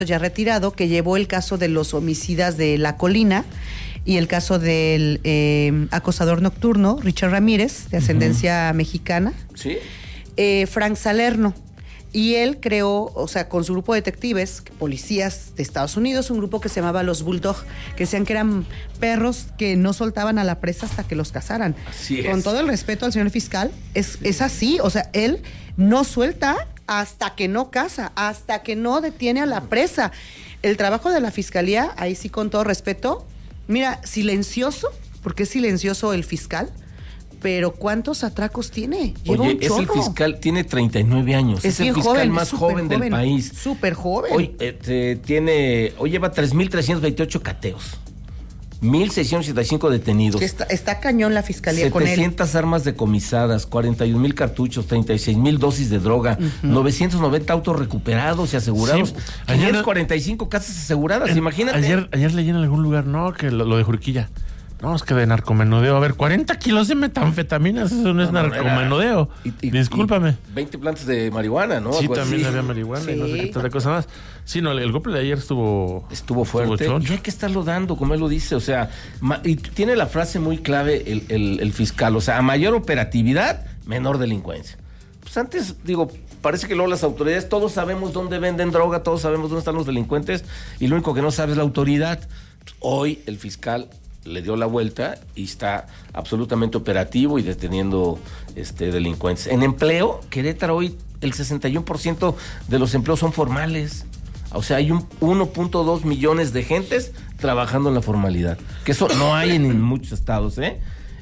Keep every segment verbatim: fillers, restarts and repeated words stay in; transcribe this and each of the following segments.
ya retirado, que llevó el caso de los homicidas de La Colina y el caso del eh, acosador nocturno, Richard Ramírez, de ascendencia uh-huh. mexicana. Sí. Eh, Frank Salerno. Y él creó, o sea, con su grupo de detectives, policías de Estados Unidos, un grupo que se llamaba los Bulldog, que decían que eran perros que no soltaban a la presa hasta que los cazaran. Así es. Con todo el respeto al señor fiscal, es, sí. es así, o sea, él no suelta hasta que no caza, hasta que no detiene a la presa. El trabajo de la fiscalía, ahí sí con todo respeto, mira, silencioso, porque es silencioso el fiscal, pero ¿cuántos atracos tiene? Lleva Oye, un es el fiscal, tiene treinta y nueve años. Es, es el fiscal joven, más joven, joven del país. Súper joven. Hoy eh, tiene, hoy lleva tres mil trescientos veintiocho cateos. mil seiscientos ochenta y cinco detenidos. Está, está cañón la fiscalía con él. setecientas armas decomisadas, cuarenta y un mil cartuchos, treinta y seis mil dosis de droga, uh-huh. novecientos noventa autos recuperados y asegurados, sí, quinientas cuarenta y cinco casas aseguradas, el, imagínate. Ayer, ayer leí en algún lugar, no, que lo, lo de Juriquilla. No, es que de narcomenudeo. A ver, cuarenta kilos de metanfetaminas, eso no, no es no, narcomenudeo. Y, y, Discúlpame. Y veinte plantas de marihuana, ¿no? Sí, Algo también así. había marihuana sí. y no sé qué otra cosa más. Sí, no, el, el golpe de ayer estuvo... Estuvo fuerte. Estuvo y hay que estarlo dando, como él lo dice. O sea, ma, y tiene la frase muy clave el, el, el fiscal. O sea, a mayor operatividad, menor delincuencia. Pues antes, digo, parece que luego las autoridades, todos sabemos dónde venden droga, todos sabemos dónde están los delincuentes, y lo único que no sabe es la autoridad. Pues hoy el fiscal le dio la vuelta y está absolutamente operativo y deteniendo este, delincuentes. En empleo, Querétaro hoy el sesenta y uno por ciento de los empleos son formales. O sea, hay un uno punto dos millones de gentes trabajando en la formalidad, que eso no hay en, en muchos estados, ¿eh?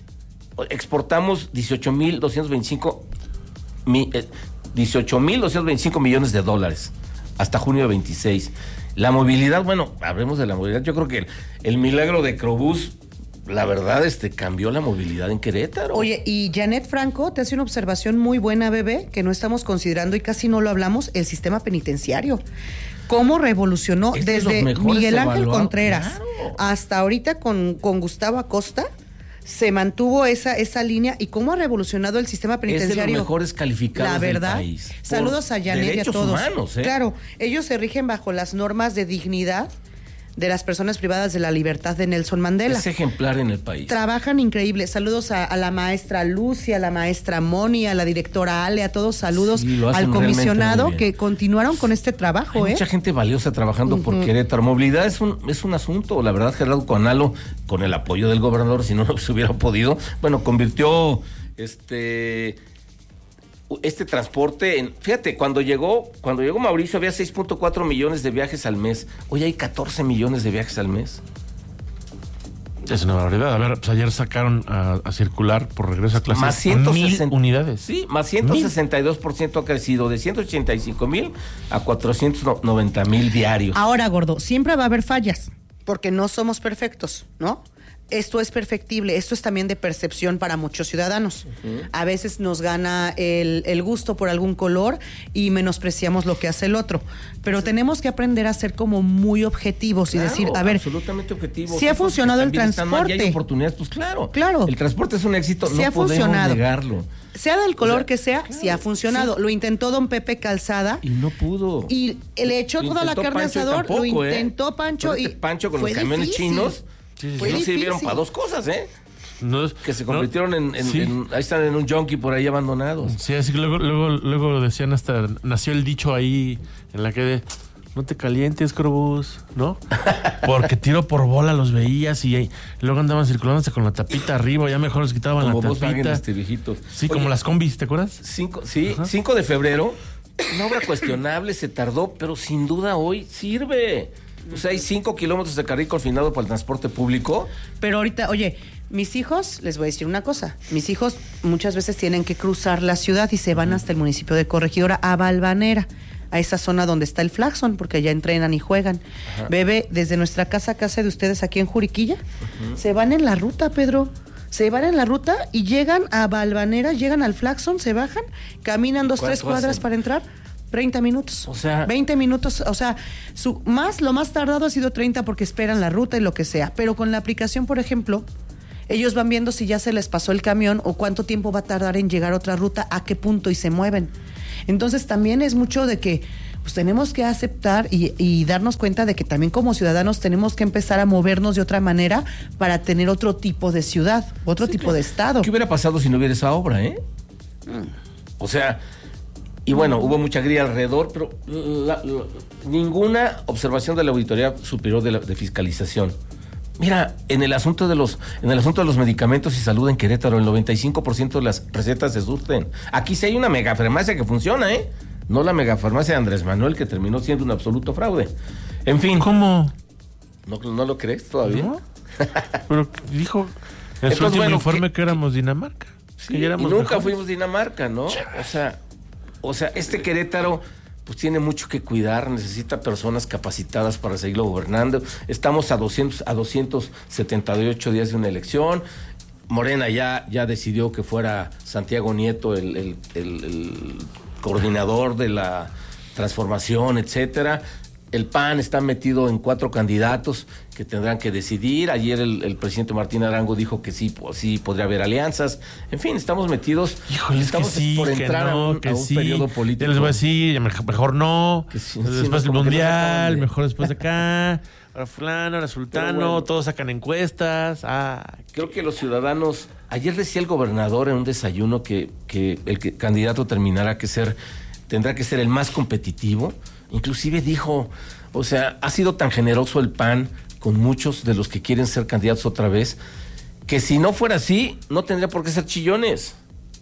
Exportamos dieciocho mil doscientos veinticinco mi, eh, dieciocho mil doscientos veinticinco millones de dólares hasta junio de veintiséis. La movilidad, bueno, hablemos de la movilidad. Yo creo que el, el milagro de Crobús, la verdad, este, cambió la movilidad en Querétaro. Oye, y Janet Franco te hace una observación muy buena, bebé, que no estamos considerando y casi no lo hablamos, el sistema penitenciario. Cómo revolucionó es desde Miguel Ángel Contreras claro. hasta ahorita con, con Gustavo Acosta. Se mantuvo esa, esa línea y cómo ha revolucionado el sistema penitenciario. Es de los mejores calificados la verdad, del país. Saludos a Janet y a todos. Humanos, ¿eh? Claro, ellos se rigen bajo las normas de dignidad de las personas privadas de la libertad de Nelson Mandela. Es ejemplar en el país. Trabajan increíble. Saludos a, a la maestra Lucy, a la maestra Moni, a la directora Ale, a todos saludos sí, al comisionado que continuaron con este trabajo. Hay ¿eh? mucha gente valiosa trabajando uh-huh. por Querétaro. Movilidad es un, es un asunto, la verdad, Gerardo Cuanalo, con el apoyo del gobernador, si no, no se hubiera podido, bueno, convirtió este... este transporte, en, fíjate, cuando llegó, cuando llegó Mauricio había seis punto cuatro millones de viajes al mes. Hoy hay catorce millones de viajes al mes. Es una barbaridad. A ver, pues ayer sacaron a, a circular por regreso a clases más ciento sesenta mil unidades. Sí, más ciento sesenta y dos por ciento ha crecido, de ciento ochenta y cinco mil a cuatrocientos noventa mil diarios. Ahora, gordo, siempre va a haber fallas, porque no somos perfectos, ¿no? Esto es perfectible, esto es también de percepción para muchos ciudadanos. Uh-huh. A veces nos gana el, el gusto por algún color y menospreciamos lo que hace el otro. Pero sí. tenemos que aprender a ser como muy objetivos claro, y decir, a ver, absolutamente objetivos. Si ha funcionado el transporte. Y hay oportunidades, pues claro. Claro. El transporte es un éxito, sí no ha podemos funcionado. negarlo. Sea del color o sea, que sea, claro, sí ha funcionado. Sí. Lo intentó don Pepe Calzada. Y no pudo. Y le echó toda la carne Pancho asador, tampoco, lo intentó ¿eh? Pancho. Y Pancho con los camiones difícil. chinos. Sí, sí, pues sí. no sirvieron para dos cosas, ¿eh? No, que se convirtieron no, en, en, sí. en... Ahí están en un junkie por ahí abandonados. Sí, así que luego, luego, luego decían hasta... Nació el dicho ahí en la que de... No te calientes, Crobús, ¿no? Porque tiro por bola los veías y, y luego andaban circulándose con la tapita arriba, ya mejor les quitaban como la tapita. Volkswagen, este, viejitos. Sí, Oye, como las combis, ¿te acuerdas? Cinco, sí, Ajá. cinco de febrero, una obra cuestionable, se tardó, pero sin duda hoy sirve. O sea, hay cinco kilómetros de carril confinado para el transporte público. Pero ahorita, oye, mis hijos, les voy a decir una cosa. Mis hijos muchas veces tienen que cruzar la ciudad y se van hasta el municipio de Corregidora, a Valvanera, a esa zona donde está el Flaxon, porque allá entrenan y juegan. Ajá. Bebé, desde nuestra casa a casa de ustedes aquí en Juriquilla, uh-huh. se van en la ruta, Pedro. Se van en la ruta y llegan a Valvanera, llegan al Flaxon, se bajan, caminan dos, tres cuadras hacen? para entrar. treinta minutos. O sea, veinte minutos, o sea, su más lo más tardado ha sido treinta porque esperan la ruta y lo que sea, pero con la aplicación, por ejemplo, ellos van viendo si ya se les pasó el camión o cuánto tiempo va a tardar en llegar a otra ruta, a qué punto y se mueven. Entonces también es mucho de que pues tenemos que aceptar y, y darnos cuenta de que también como ciudadanos tenemos que empezar a movernos de otra manera para tener otro tipo de ciudad, otro sí, tipo claro. de estado. ¿Qué hubiera pasado si no hubiera esa obra, eh? Mm. O sea, y bueno, mm. hubo mucha grilla alrededor, pero la, la, ninguna observación de la Auditoría Superior de, la, de Fiscalización. Mira, en el asunto de los en el asunto de los medicamentos y salud en Querétaro, el noventa y cinco por ciento de las recetas se surten. Aquí sí hay una megafarmacia que funciona, ¿eh? No la megafarmacia de Andrés Manuel, que terminó siendo un absoluto fraude. En fin. ¿Cómo? ¿No, no lo crees todavía? ¿No? Pero dijo en su último bueno, informe que, que éramos Dinamarca. Sí, que y nunca mejores. fuimos Dinamarca, ¿no? O sea, o sea, este Querétaro pues tiene mucho que cuidar, necesita personas capacitadas para seguirlo gobernando. Estamos a doscientos, a doscientos setenta y ocho días de una elección. Morena ya, ya decidió que fuera Santiago Nieto el, el, el, el coordinador de la transformación, etcétera. El P A N está metido en cuatro candidatos que tendrán que decidir. Ayer el, el presidente Martín Arango dijo que sí, pues, sí podría haber alianzas. En fin, estamos metidos. Híjole, estamos que sí, por entrar que no, a un, que a un sí. periodo político. Ya les voy a decir, mejor no. Que sí, después sí, del no, mundial, no mejor después de acá. Ahora fulano, ahora sultano, bueno, todos sacan encuestas. Ah, creo que los ciudadanos. Ayer decía el gobernador en un desayuno que, que el que, candidato terminará que ser, tendrá que ser el más competitivo. Inclusive dijo. O sea, ha sido tan generoso el P A N con muchos de los que quieren ser candidatos otra vez, que si no fuera así, no tendría por qué ser chillones.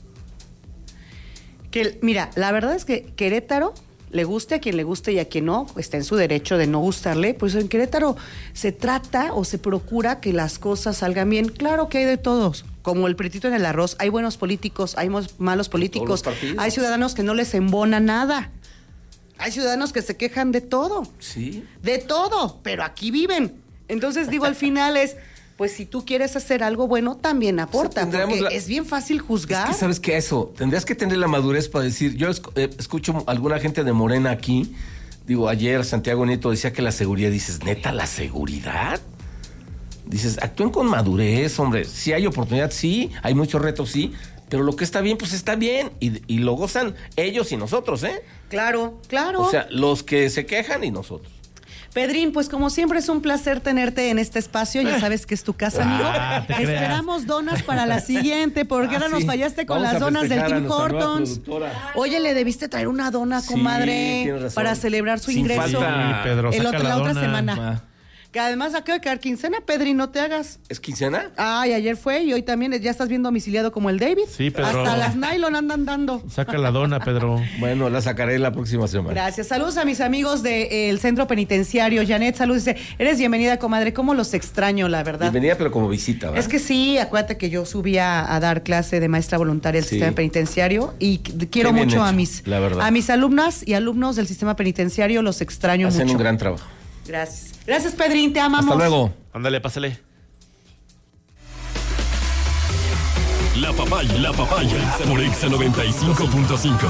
Que, mira, la verdad es que Querétaro, le guste a quien le guste y a quien no, está en su derecho de no gustarle, pues en Querétaro se trata o se procura que las cosas salgan bien. Claro que hay de todos, como el pretito en el arroz, hay buenos políticos, hay malos políticos, hay ciudadanos que no les embona nada. Hay ciudadanos que se quejan de todo. Sí. De todo, pero aquí viven. Entonces, digo, al final es, pues si tú quieres hacer algo bueno, también aporta. O sea, porque la... es bien fácil juzgar. Es que, ¿sabes qué? Eso, tendrías que tener la madurez para decir, yo eh, escucho a alguna gente de Morena aquí, digo, ayer Santiago Nieto decía que la seguridad, dices, ¿neta la seguridad? Dices, actúen con madurez, hombre. Si hay oportunidad, sí, hay muchos retos, sí, pero lo que está bien, pues está bien, y, y lo gozan ellos y nosotros, ¿eh? Claro, claro. O sea, los que se quejan y nosotros. Pedrín, pues como siempre es un placer tenerte en este espacio, ya sabes que es tu casa, amigo. Ah, esperamos donas para la siguiente, porque ah, ahora sí. nos fallaste con Vamos las donas del Tim Hortons. Oye, le debiste traer una dona, comadre, sí, para celebrar su Sin ingreso falta. Sí, Pedro, el otro, la, la otra semana. Ah. Que además acaba de quedar quincena, Pedri, no te hagas. ¿Es quincena? Ay, ayer fue y hoy también ya estás bien domiciliado como el David. Sí, Pedro. Hasta las nylon andan dando. Saca la dona, Pedro. Bueno, la sacaré la próxima semana. Gracias. Saludos a mis amigos del Centro Penitenciario. Janet, saludos. Dice, eres bienvenida, comadre. ¿Cómo los extraño, la verdad? Bienvenida, pero como visita, ¿verdad? Es que sí, acuérdate que yo subí a, a dar clase de maestra voluntaria del sí. sistema penitenciario y quiero mucho hecho, a mis la verdad. a mis alumnas y alumnos del sistema penitenciario, los extraño Hacen mucho. un gran trabajo. Gracias. Gracias, Pedrín, te amamos. Hasta luego. Ándale, pásale. La papaya, la papaya, por Exa noventa y cinco punto cinco.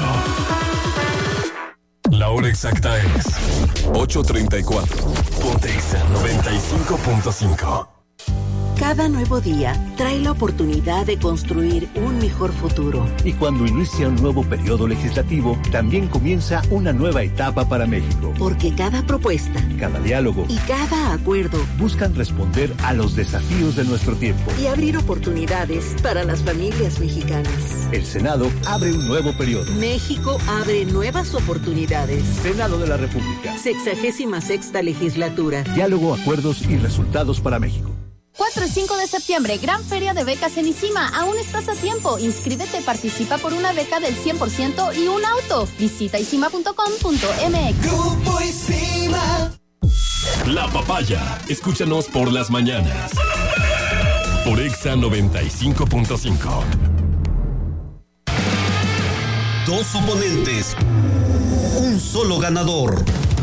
La hora exacta es ocho treinta y cuatro. Ponte Exa noventa y cinco punto cinco. Cada nuevo día trae la oportunidad de construir un mejor futuro. Y cuando inicia un nuevo periodo legislativo, también comienza una nueva etapa para México. Porque cada propuesta, cada diálogo y cada acuerdo buscan responder a los desafíos de nuestro tiempo y abrir oportunidades para las familias mexicanas. El Senado abre un nuevo periodo. México abre nuevas oportunidades. Senado de la República. Sexagésima sexta legislatura. Diálogo, acuerdos y resultados para México. cuatro y cinco de septiembre, gran feria de becas en ICIMA. Aún estás a tiempo. Inscríbete, participa por una beca del cien por ciento y un auto. Visita icima punto com punto m x. Grupo ICIMA. La papaya. Escúchanos por las mañanas. Por Exa noventa y cinco punto cinco. Dos oponentes. Un solo ganador.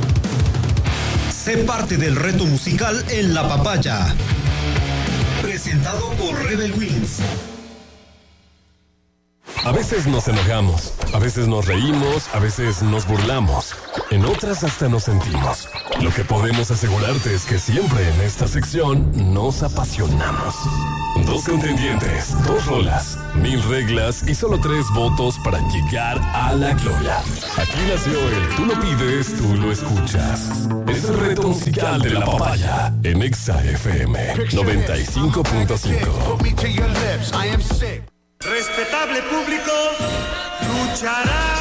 Sé parte del reto musical en La Papaya. Presentado por Rebel Wings. A veces nos enojamos, a veces nos reímos, a veces nos burlamos. En otras hasta nos sentimos. Lo que podemos asegurarte es que siempre en esta sección nos apasionamos. Dos contendientes, dos rolas, mil reglas y solo tres votos para llegar a la gloria. Aquí nació el Tú lo pides, tú lo escuchas. Es el reto musical de la papaya en Exa F M noventa y cinco punto cinco. Respetable público, lucharán.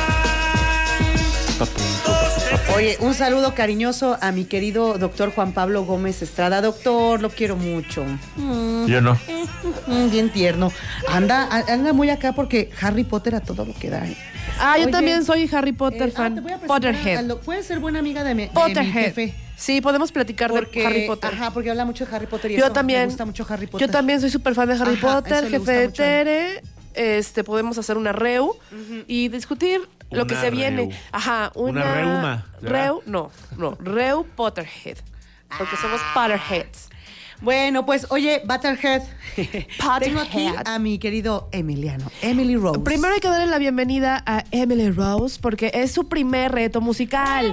Oye, un saludo cariñoso a mi querido doctor Juan Pablo Gómez Estrada. Doctor, lo quiero mucho. Mm. Yo no. Mm, bien tierno. Anda, anda muy acá porque Harry Potter a todo lo que da. ¿eh? Ah, yo Oye, también soy Harry Potter eh, fan. Ah, te voy a presentar Potterhead. a lo- puedes ser buena amiga de mi, de mi Potterhead. jefe. Sí, podemos platicar Porque, de Harry Potter. Ajá, porque habla mucho de Harry Potter y Yo eso, también. me gusta mucho Harry Potter. Yo también soy súper fan de Harry Ajá, Potter, eso le jefe gusta de mucho a Tere. Este, podemos hacer una reu y discutir lo Una que se viene. reu. Ajá, una, Una reuma, ¿verdad? Reu, no, no, Reu Potterhead. Porque somos Potterheads. Bueno, pues, oye, Butterhead. Tengo aquí Potterhead. a mi querido Emiliano, Emily Rose. Primero hay que darle la bienvenida a Emily Rose porque es su primer reto musical.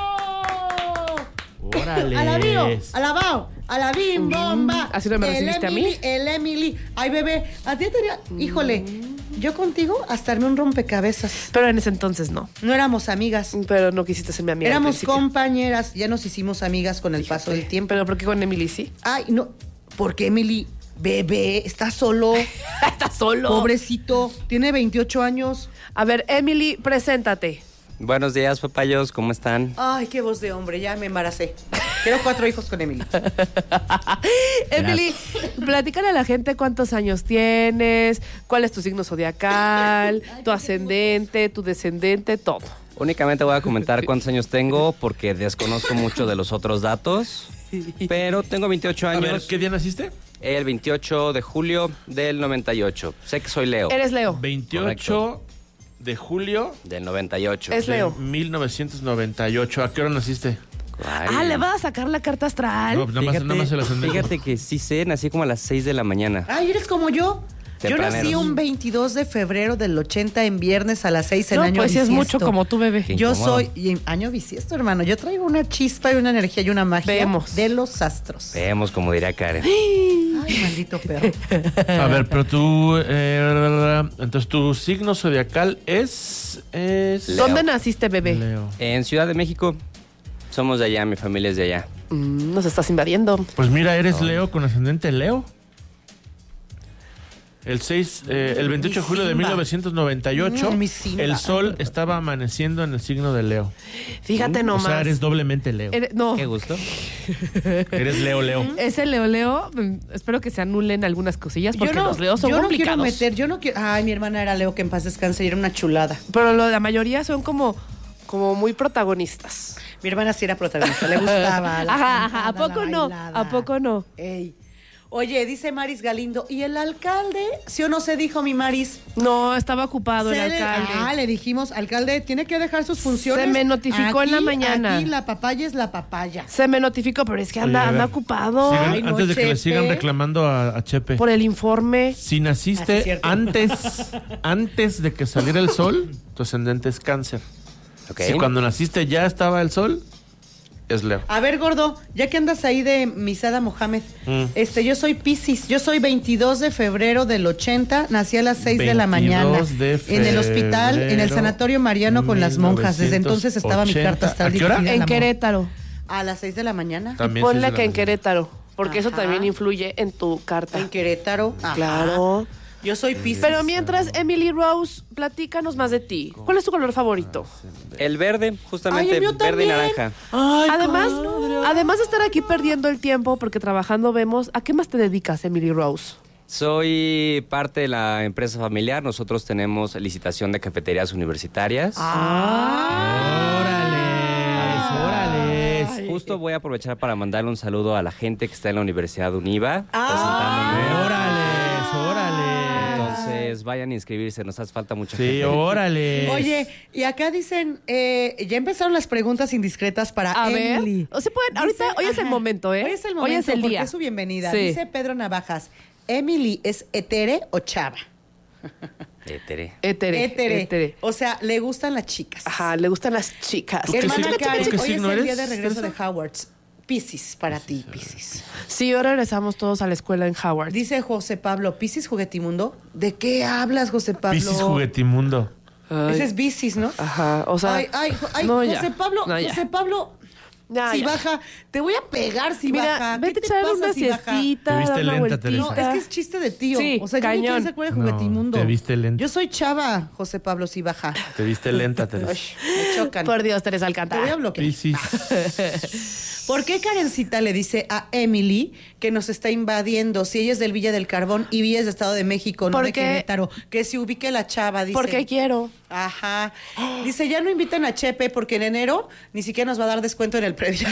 Órale. Alabío, alabao, alabim, bomba. ¿Así no me El recibiste a mí? Emily, el Emily. Ay, bebé, a ti tenía... Híjole, yo contigo hasta armé un rompecabezas. Pero en ese entonces no. No éramos amigas. Pero no quisiste ser mi amiga. al Éramos principio. compañeras. Ya nos hicimos amigas con el paso del tiempo. Pero ¿por qué con Emily sí? Ay, no. Porque Emily, bebé, está solo. Está solo. Pobrecito. Tiene veintiocho años. A ver, Emily, preséntate. Buenos días, papayos, ¿cómo están? Ay, qué voz de hombre. Ya me embaracé. Quiero cuatro hijos con Emily. Emily, platícale a la gente cuántos años tienes, cuál es tu signo zodiacal, tu ascendente, tu descendente, todo. Únicamente voy a comentar cuántos años tengo porque desconozco mucho de los otros datos, pero tengo veintiocho A años. ver, ¿qué día naciste? El veintiocho de julio del noventa y ocho. Sé que soy Leo. Eres Leo. veintiocho de julio Del noventa y ocho. Es de Leo. mil novecientos noventa y ocho. ¿A qué hora naciste? Ay. Ah, ¿le vas a sacar la carta astral? No, pues nada más, Fíjate, nada más el ascendente. fíjate que sí sé, nací como a las seis de la mañana. Ay, eres como yo. Yo nací Tempraneros. un veintidós de febrero del ochenta en viernes a las seis en No, año pues sí es bisiesto. mucho como tu bebé. Qué Yo incómodo. soy y en año bisiesto, hermano. Yo traigo una chispa y una energía y una magia Vemos. de los astros. Veamos, como diría Karen. Ay, maldito perro. A ver, pero tú... eh, entonces, tu signo zodiacal es... es... Leo. ¿Dónde naciste, bebé? Leo. En Ciudad de México, somos de allá, mi familia es de allá. Mm, nos estás invadiendo. Pues mira, eres Leo con ascendente Leo. El seis, eh, el veintiocho de julio de Simba. mil novecientos noventa y ocho, Mm, mi Simba. el sol estaba amaneciendo en el signo de Leo. Fíjate O nomás. sea, eres doblemente Leo. Eres- no, Qué gusto. Eres Leo, Leo. ese Leo Leo, mm, espero que se anulen algunas cosillas porque yo no, los Leos son yo no complicados. quiero meter, yo no quiero. Ay, mi hermana era Leo, que en paz descanse, y era una chulada. Pero lo, la mayoría son como, como muy protagonistas. Mi hermana sí era protagonista, le gustaba. la Ajá, ajá. ¿A cantada, poco la no? bailada. ¿A poco no? Ey. Oye, dice Maris Galindo, ¿y el alcalde? ¿Sí o no se dijo, mi Maris? No, estaba ocupado el Se le- alcalde. ah, le dijimos, alcalde, tiene que dejar sus funciones. Se me notificó en la Aquí- mañana. Aquí la papaya es la papaya. Se me notificó, pero es que anda, Oye, a ver. anda ocupado. Sigan- Ay, no, antes de que le Chepe. sigan reclamando a, a Chepe. Por el informe. Si Ah, naciste sí, cierto. antes, antes de que saliera el sol, tu ascendente es cáncer. Ok. Si cuando naciste ya estaba el sol, es Leo. A ver, gordo, ya que andas ahí de Misada Mohamed, Mm. este, yo soy Piscis, yo soy veintidós de febrero del ochenta, nací a las seis de la mañana. veintidós de en el hospital, en el febrero, Sanatorio Mariano con las monjas. Desde entonces estaba mi carta astral ¿A qué hora? dirigida a En la mon- Querétaro. A las seis de la mañana. También Ponle seis de que la en mañana. Querétaro, porque eso Ajá. también influye en tu carta. En Querétaro. Ajá. Claro. Yo soy Piscis. Pero mientras, Emily Rose, platícanos más de ti. ¿Cuál es tu color favorito? El verde, justamente Ay, el mío verde y también. naranja. Además, además de estar aquí perdiendo el tiempo, porque trabajando vemos, ¿a qué más te dedicas, Emily Rose? Soy parte de la empresa familiar. Nosotros tenemos licitación de cafeterías universitarias. ¡Órale! ¡Órale! Justo voy a aprovechar para mandarle un saludo a la gente que está en la Universidad de Univa. ¡Órale! ¡Órale! Entonces, vayan a inscribirse. Nos hace falta mucha Sí, gente. órale. Oye, y acá dicen, eh, ya empezaron las preguntas indiscretas para A Emily. ver, o sea, pueden, ahorita, Dice- hoy es el ajá, momento, ¿eh? Hoy es el momento, Hoy es el porque día. es su bienvenida. Sí. Dice Pedro Navajas, ¿Emily es etere o chava? Étere. Étere. Étere. Étere. O sea, le gustan las chicas. Ajá, le gustan las chicas. ¿Tú qué Hermana signo- Karen, tú qué hoy es signo el día eres, de regreso de Teresa? Howard's. Piscis, para ti, Piscis. Sí, ahora regresamos todos a la escuela en Howard. Dice José Pablo, ¿Piscis Juguetimundo? ¿De qué hablas, José Pablo? Piscis Juguetimundo. Ay. Ese es Piscis, ¿no? Ajá, o sea... Ay, ay, jo- ay, no, José ya. Pablo, No, ya. José Pablo, Ya, si ya. baja, te voy a pegar si Mira, baja. vete a ¿Qué te echar pasa una si baja? siestita, Te viste dar una lenta, vueltita. Teresa. No, es que es chiste de tío. Sí, o sea, yo cañón. ni quiero se acuerda de No, Juguetimundo. te viste lenta. Yo soy chava, José Pablo, si baja. Te viste lenta, Teresa. Me chocan. Por Dios, Teresa Te voy a Alcántara. bloquear. Piscis. ¿Por qué Karencita le dice a Emily que nos está invadiendo si ella es del Villa del Carbón y Villa es de Estado de México, no de Porque- Querétaro? Que se ubique la chava, dice. Porque quiero. Ajá. Dice, ya no inviten a Chepe porque en enero ni siquiera nos va a dar descuento en el previo.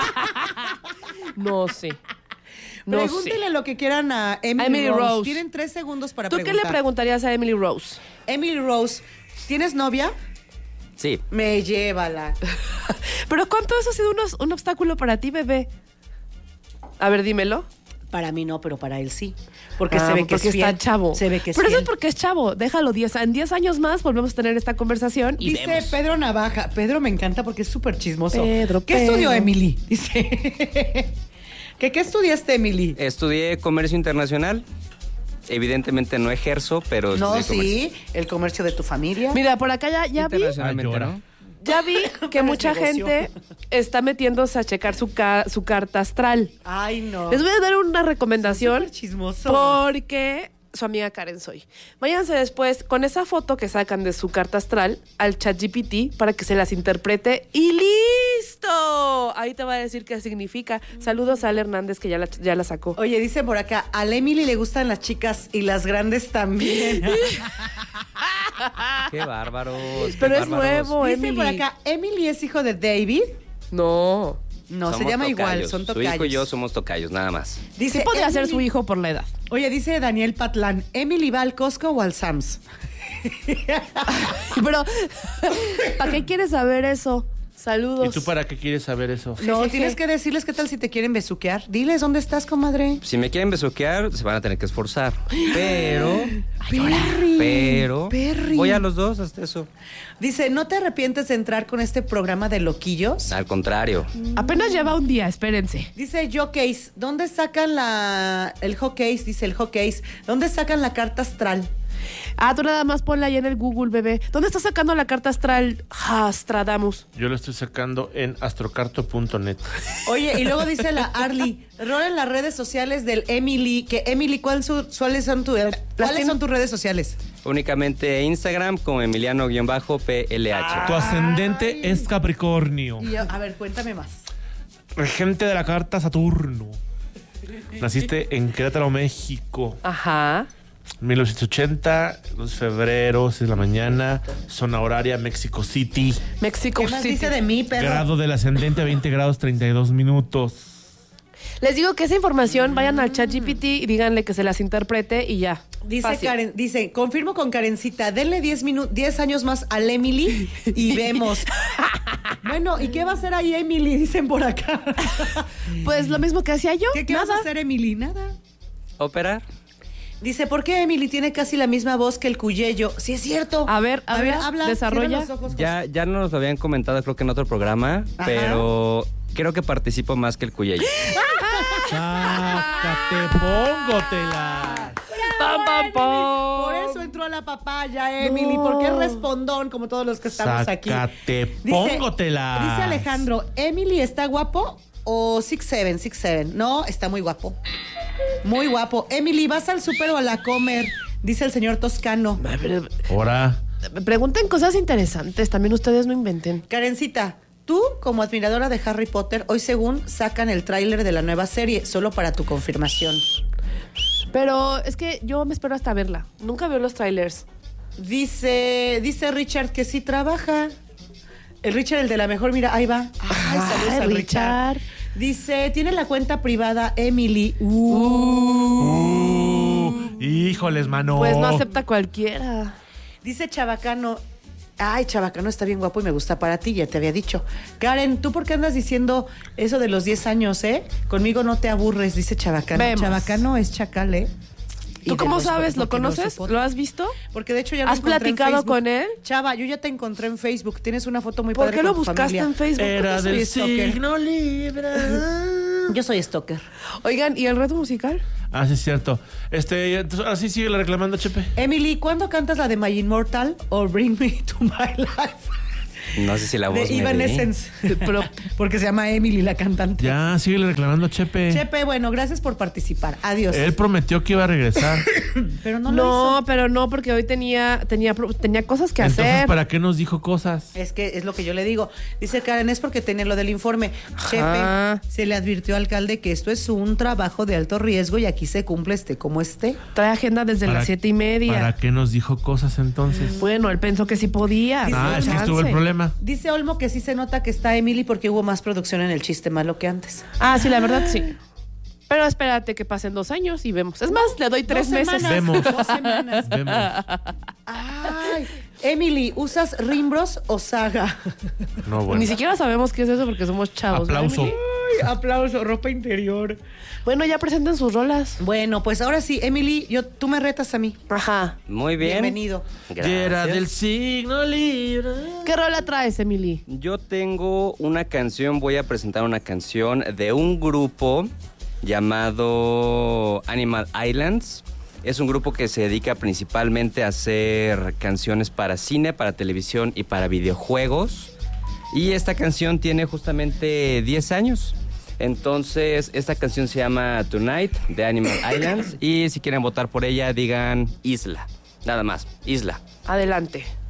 No sé. No Pregúntenle sé. lo que quieran a Emily, A Emily Rose. Rose. Tienen tres segundos para ¿Tú qué preguntar. le preguntarías a Emily Rose? Emily Rose, ¿tienes novia? Sí. Me llévala. ¿Pero cuánto eso ha sido un, un obstáculo para ti, bebé? A ver, dímelo. Para mí no, pero para él sí. Porque Ah, se ve que porque es fiel. está chavo. Se ve que es Pero eso fiel. es porque es chavo. Déjalo diez. En diez años más volvemos a tener esta conversación y Dice vemos. Pedro Navaja. Pedro me encanta porque es súper chismoso. Pedro, ¿Qué Pedro. estudió Emily? Dice. ¿Que ¿Qué estudiaste, Emily? Estudié comercio internacional. Evidentemente no ejerzo, pero No, estudié sí, el comercio de tu familia. Mira, por acá ya, ya vi, internacionalmente, Ah, llora. ¿no? ya vi que Pero es mucha negocio. gente está metiéndose a checar su, ca- su carta astral. Ay, no. Les voy a dar una recomendación Súper chismoso. porque su amiga Karen soy. Váyanse después con esa foto que sacan de su carta astral al ChatGPT para que se las interprete y ¡listo! Ahí te va a decir qué significa. Saludos a Ale Hernández que ya la, ya la sacó. Oye, dice por acá, a la Emily le gustan las chicas y las grandes también. Qué bárbaros. qué Pero es bárbaros. nuevo, Dice Emily. por acá, Emily es hijo de David. No. No, se Somos llama igual, tocayos. son Su tocayos. hijo y yo somos tocayos, nada más. Dice, Sí podría ser Emily- su hijo por la edad. Oye, dice Daniel Patlán, ¿Emily va al Costco o al Sam's? Pero, ¿para qué quieres saber eso? Saludos. ¿Y tú para qué quieres saber eso? No, tienes que decirles qué tal si te quieren besuquear. Diles, ¿dónde estás, comadre? Si me quieren besuquear, se van a tener que esforzar. Pero, Perry. pero, Perry. voy a los dos hasta eso. Dice, ¿no te arrepientes de entrar con este programa de loquillos? Al contrario. Apenas lleva un día, espérense. Dice Jockeys, ¿dónde sacan la... el Jockeys, dice el Jockeys, ¿dónde sacan la carta astral? Ah, tú nada más ponla ahí en el Google, bebé. ¿Dónde estás sacando la carta astral Astradamus? Yo lo estoy sacando en astrocarto punto net. Oye, y luego dice la Arly, rol en las redes sociales del Emily, que Emily, ¿cuál su- ¿cuáles son, tu- ¿cuáles son tus redes sociales? Únicamente Instagram como Emiliano-P L H. Tu ascendente es Capricornio. Y yo, a ver, cuéntame más. Regente de la carta Saturno. Naciste en Querétaro, México. Ajá. mil novecientos ochenta, dos de febrero, seis de la mañana, zona horaria, Mexico City. Mexico ¿Qué más City. dice de mí, perro? Grado del ascendente a veinte grados, treinta y dos minutos. Les digo que esa información vayan al ChatGPT y díganle que se las interprete y ya. Dice Fácil. Karen, dice, confirmo con Karencita, denle diez minutos, diez años más al Emily y vemos. Bueno, ¿y qué va a hacer ahí Emily? Dicen por acá. Pues lo mismo que hacía yo. ¿Qué, qué vas nada. a hacer, Emily? Nada. Operar. Dice, ¿por qué Emily tiene casi la misma voz que el Cuyello? Sí, es cierto. A ver, a ver, desarrolla. cierra los ojos, José. Ya, ya nos lo habían comentado, creo que en otro programa, Ajá. pero creo que participo más que el Cuyello. Sácate, póngotela. ¡Pam, pam, pam! Por eso entró a la papaya, Emily, porque es respondón, como todos los que estamos aquí. Sácate, Dice- póngotela. Dice Alejandro, ¿Emily está guapo o six seven, six seven? No, está muy guapo. Muy guapo. Emily, ¿vas al súper o a la comer? Dice el señor Toscano. Ahora. Pregunten cosas interesantes, también ustedes no inventen. Karencita, tú, como admiradora de Harry Potter, hoy según sacan el tráiler de la nueva serie, solo para tu confirmación. Pero es que yo me espero hasta verla. Nunca veo los trailers. Dice, dice Richard que sí trabaja. El Richard, el de la mejor, mira, ahí va. Ay, saludos Ay, al Richard. Richard. Dice, tiene la cuenta privada Emily. Uh. Uh, híjoles, mano. Pues no acepta cualquiera. Dice Chabacano. Ay, Chabacano está bien guapo y me gusta para ti, ya te había dicho. Karen, ¿tú por qué andas diciendo eso de los diez años, eh? Conmigo no te aburres, dice Chabacano. Vemos. Chabacano es chacal, ¿eh? y ¿Tú de cómo los- sabes? ¿Lo porque no conoces? soporto. ¿Lo has visto? Porque de hecho ya lo ¿Has encontré en platicado Facebook. con él? Chava, yo ya te encontré en Facebook. Tienes una foto muy ¿Por padre qué lo con tu buscaste familia. en Facebook? Era soy del stalker. signo Libra. Yo soy stalker. Oigan, ¿y el reto musical? Ah, sí, es cierto. Este, entonces, ahora sí sigue reclamando, Chepe. Emily, ¿cuándo cantas la de My Immortal o Bring Me to My Life? No sé si la voz De me dé. Evanescence. Pero, porque se llama Emily la cantante. Ya, sigue reclamando, Chepe. Chepe, bueno, gracias por participar. Adiós. Él prometió que iba a regresar. Pero no lo No, hizo. pero no, porque hoy tenía, tenía, pro- tenía cosas que Entonces, hacer. ¿para qué nos dijo cosas? Es que es lo que yo le digo. Dice Karen, es porque tenía lo del informe. Ajá. Chepe, se le advirtió al alcalde que esto es un trabajo de alto riesgo y aquí se cumple este como esté. Trae agenda desde ¿Para- las siete y media. ¿Para qué nos dijo cosas entonces? Bueno, él pensó que sí podía. Ah, Dale es que chance. estuvo el problema. Dice Olmo que sí se nota que está Emily porque hubo más producción en el chiste malo que antes. Ah, sí, la verdad sí. Pero espérate que pasen dos años y vemos. Es más, le doy tres Dos meses. semanas. Vemos. Dos semanas. Vemos. Ay, Emily, ¿usas Rimbros o Saga? No, bueno. Ni siquiera sabemos qué es eso porque somos chavos. ¿no, Aplauso. Emily? Ay, aplauso, ropa interior. Bueno, ya presenten sus rolas. Bueno, pues ahora sí, Emily, yo, tú me retas a mí. Ajá. Muy bien. Bienvenido. Gracias. Era del signo Libra. ¿Qué rola traes, Emily? Yo tengo una canción, voy a presentar una canción de un grupo llamado Animal Islands. Es un grupo que se dedica principalmente a hacer canciones para cine, para televisión y para videojuegos. Y esta canción tiene justamente diez años. Entonces, esta canción se llama Tonight de Animal Islands. Y si quieren votar por ella, digan Isla. Nada más, Isla. Adelante.